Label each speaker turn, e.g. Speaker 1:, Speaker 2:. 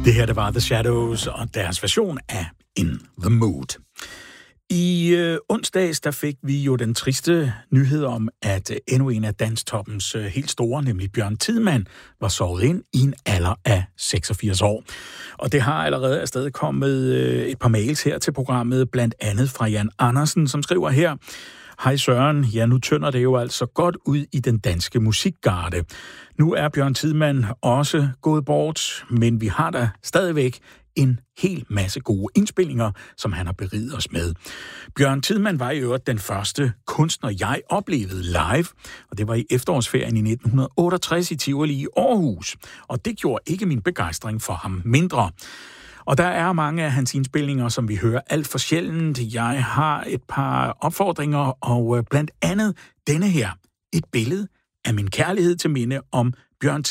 Speaker 1: Det her, det var The Shadows og deres version af In the Mood. I onsdags, der fik vi jo den triste nyhed om, at endnu en af danstoppens helt store, nemlig Bjørn Tidemand, var sovet ind i en alder af 86 år. Og det har allerede afstedkommet et par mails her til programmet, blandt andet fra Jan Andersen, som skriver her: Hej Søren, ja, nu tynder det jo altså godt ud i den danske musikgarde. Nu er Bjørn Tidemand også gået bort, men vi har da stadigvæk en hel masse gode indspillinger, som han har beriget os med. Bjørn Tidemand var i øvrigt den første kunstner, jeg oplevede live, og det var i efterårsferien i 1968 i Tivoli i Aarhus. Og det gjorde ikke min begejstring for ham mindre. Og der er mange af hans indspilninger, som vi hører alt for sjældent. Jeg har et par opfordringer, og blandt andet denne her. Et billede af min kærlighed til minde om Bjørn